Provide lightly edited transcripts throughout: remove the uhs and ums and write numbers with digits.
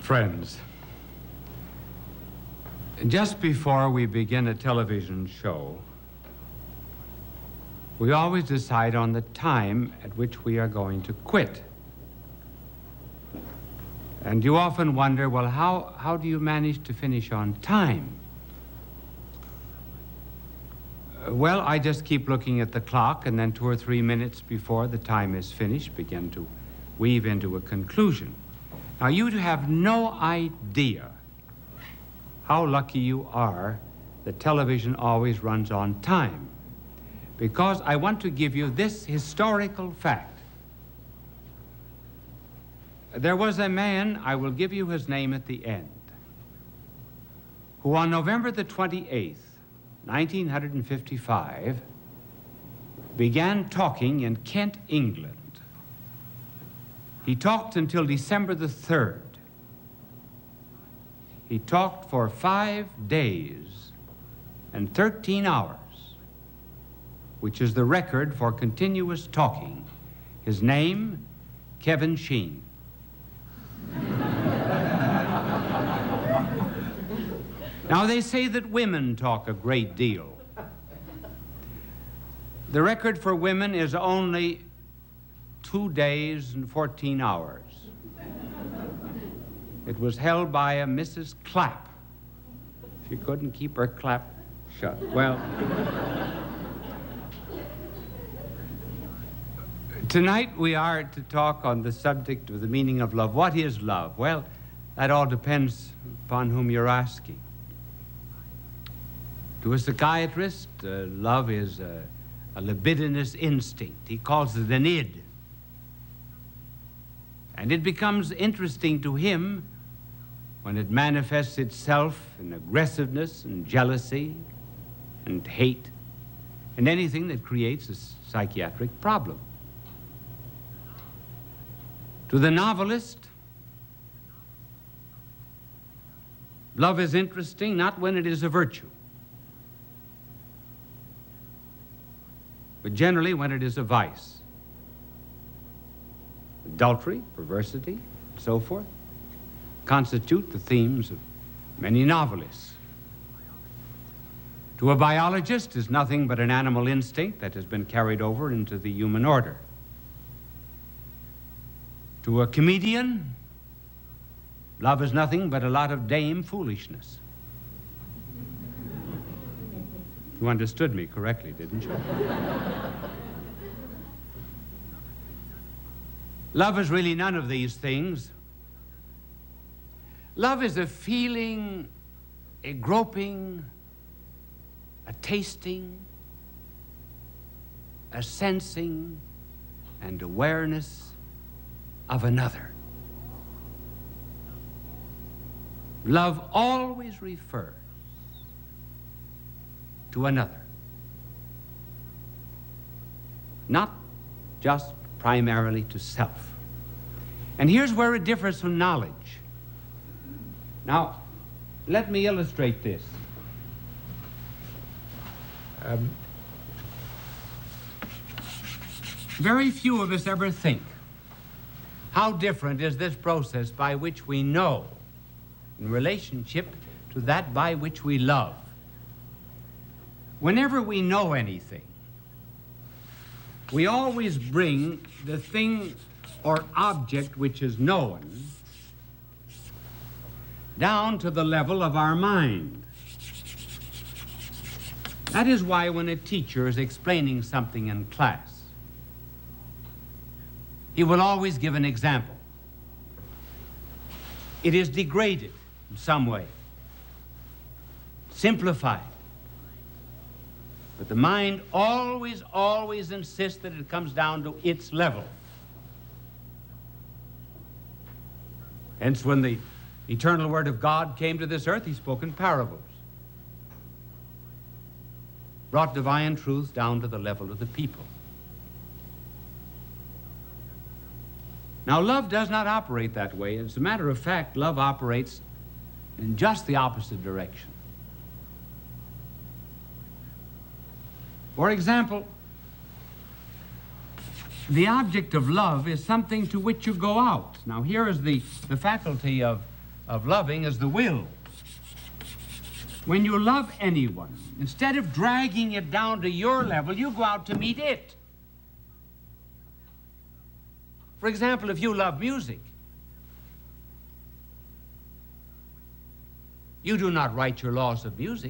Friends, just before we begin a television show, we always decide on the time at which we are going to quit. And you often wonder, well, how do you manage to finish on time? Well, I just keep looking at the clock, and then 2 or 3 minutes before the time is finished, begin to weave into a conclusion. Now, you have no idea how lucky you are that television always runs on time, because I want to give you this historical fact. There was a man, I will give you his name at the end, who on November the 28th, 1955, began talking in Kent, England. He talked until December the 3rd. He talked for 5 days and 13 hours, which is the record for continuous talking. His name, Kevin Sheen. Now, they say that women talk a great deal. The record for women is only 2 days and 14 hours. It was held by a Mrs. Clapp. She couldn't keep her clap shut. Well, tonight we are to talk on the subject of the meaning of love. What is love? Well, that all depends upon whom you're asking. To a psychiatrist, love is a libidinous instinct. He calls it an id. And it becomes interesting to him when it manifests itself in aggressiveness and jealousy and hate and anything that creates a psychiatric problem. To the novelist, love is interesting not when it is a virtue, but generally when it is a vice. Adultery, perversity, and so forth constitute the themes of many novelists. To a biologist, is nothing but an animal instinct that has been carried over into the human order. To a comedian, love is nothing but a lot of dame foolishness. You understood me correctly, didn't you? Love is really none of these things. Love is a feeling, a groping, a tasting, a sensing, and awareness of another. Love always refers to another, not just primarily to self. And here's where it differs from knowledge. Now, let me illustrate this. Very few of us ever think, how different is this process by which we know in relationship to that by which we love? Whenever we know anything, we always bring the thing or object which is known down to the level of our mind. That is why when a teacher is explaining something in class, he will always give an example. It is degraded in some way, simplified. But the mind always insists that it comes down to its level. Hence, when the eternal Word of God came to this earth, he spoke in parables, brought divine truth down to the level of the people. Now, love does not operate that way. As a matter of fact, love operates in just the opposite direction. For example, the object of love is something to which you go out. Now, here is the faculty of of loving is the will. When you love anyone, instead of dragging it down to your level, you go out to meet it. For example, if you love music, you do not write your laws of music.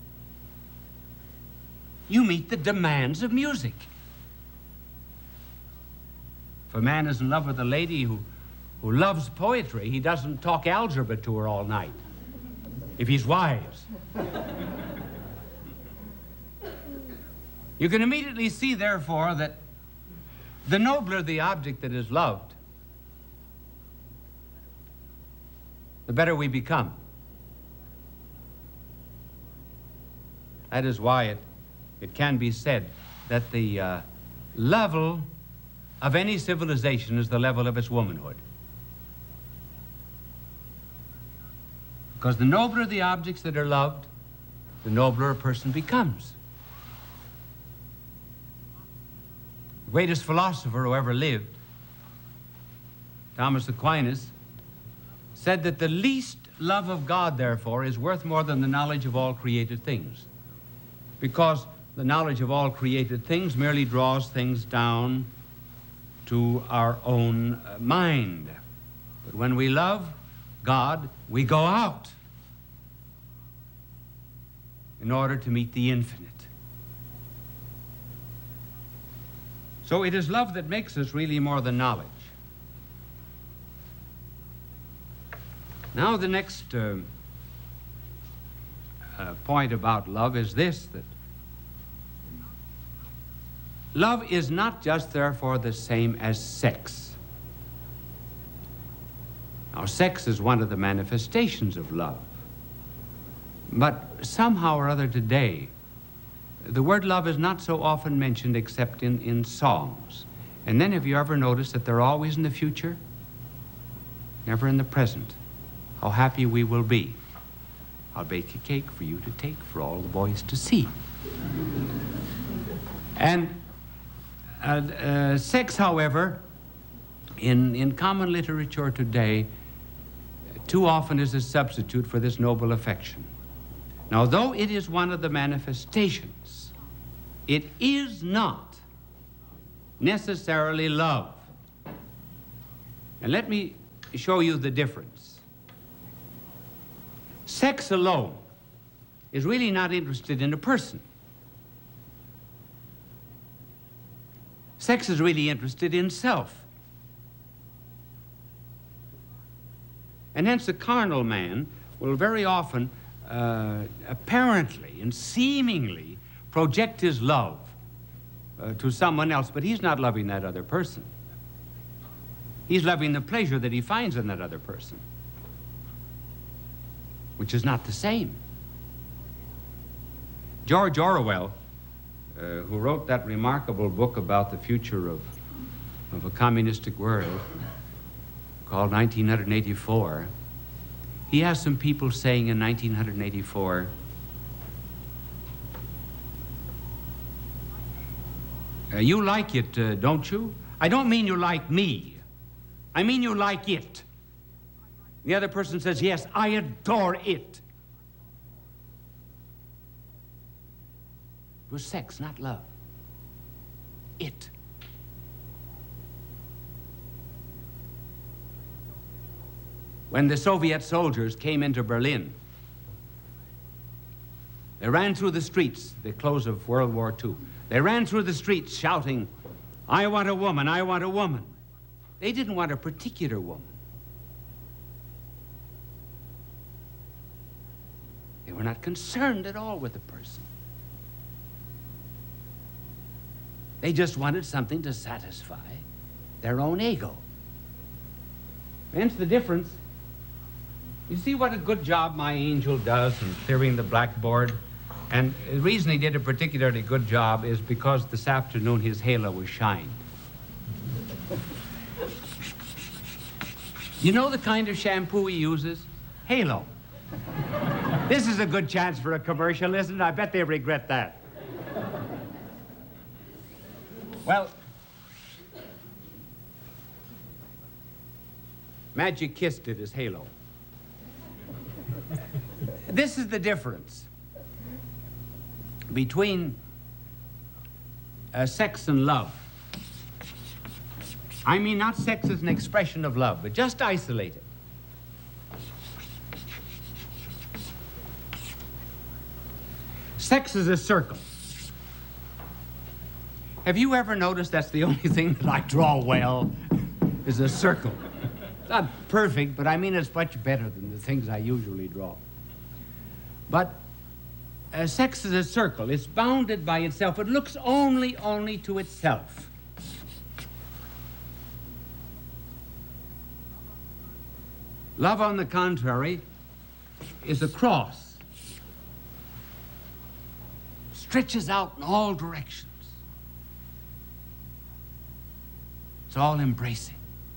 You meet the demands of music. If a man is in love with a lady who loves poetry, he doesn't talk algebra to her all night, if he's wise. You can immediately see, therefore, that the nobler the object that is loved, the better we become. That is why it can be said that the level of any civilization is the level of its womanhood. Because the nobler the objects that are loved, the nobler a person becomes. The greatest philosopher who ever lived, Thomas Aquinas, said that the least love of God, therefore, is worth more than the knowledge of all created things. Because the knowledge of all created things merely draws things down to our own mind. But when we love God, we go out in order to meet the infinite. So it is love that makes us really more than knowledge. Now the next point about love is this, that love is not just therefore the same as sex. Now, sex is one of the manifestations of love. But somehow or other today, the word love is not so often mentioned except in songs. And then have you ever noticed that they're always in the future, never in the present? How happy we will be. I'll bake a cake for you to take for all the boys to see. And sex, however, in common literature today, too often is a substitute for this noble affection. Now, though it is one of the manifestations, it is not necessarily love. And let me show you the difference. Sex alone is really not interested in a person. Sex is really interested in self. And hence the carnal man will very often apparently and seemingly project his love to someone else, but he's not loving that other person. He's loving the pleasure that he finds in that other person, which is not the same. George Orwell, who wrote that remarkable book about the future of a communistic world called 1984, he has some people saying in 1984, you like it, don't you? I don't mean you like me. I mean you like it. The other person says, yes, I adore it. It was sex, not love. It. When the Soviet soldiers came into Berlin, they ran through the streets, the close of World War II. They ran through the streets shouting, I want a woman, I want a woman. They didn't want a particular woman. They were not concerned at all with the person. They just wanted something to satisfy their own ego. Hence the difference. You see what a good job my angel does in clearing the blackboard? And the reason he did a particularly good job is because this afternoon his halo was shined. You know the kind of shampoo he uses? Halo. This is a good chance for a commercial, isn't it? I bet they regret that. Well, Magic Kiss did his halo. This is the difference between sex and love. I mean, not sex as an expression of love, but just isolate it. Sex is a circle. Have you ever noticed that's the only thing that I draw well, is a circle? It's not perfect, but I mean it's much better than the things I usually draw. But sex is a circle. It's bounded by itself. It looks only to itself. Love, on the contrary, is a cross. Stretches out in all directions. It's all embracing.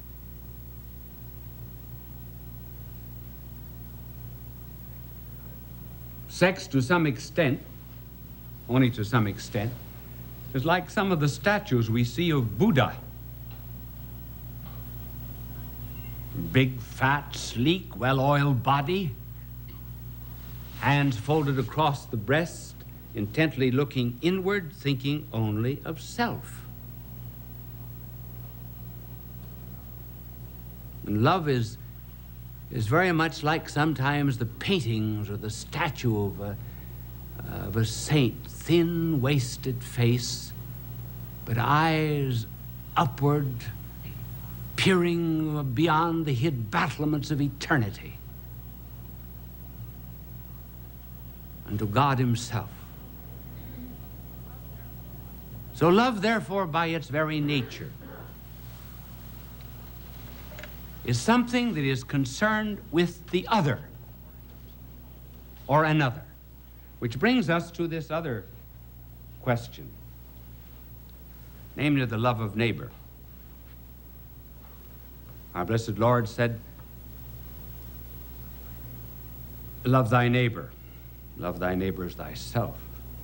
Sex, to some extent, only to some extent, is like some of the statues we see of Buddha. Big, fat, sleek, well-oiled body, hands folded across the breast, intently looking inward, thinking only of self. And love is very much like sometimes the paintings or the statue of a saint, thin, wasted face, but eyes upward, peering beyond the hid battlements of eternity unto God himself. So love, therefore, by its very nature, is something that is concerned with the other or another, which brings us to this other question, namely the love of neighbor. Our blessed Lord said, love thy neighbor as thyself.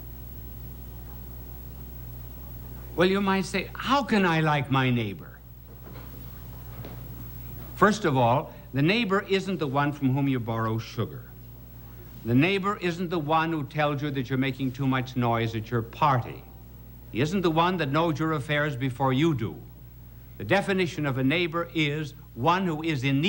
Well, you might say, how can I like my neighbor? First of all, the neighbor isn't the one from whom you borrow sugar. The neighbor isn't the one who tells you that you're making too much noise at your party. He isn't the one that knows your affairs before you do. The definition of a neighbor is one who is in need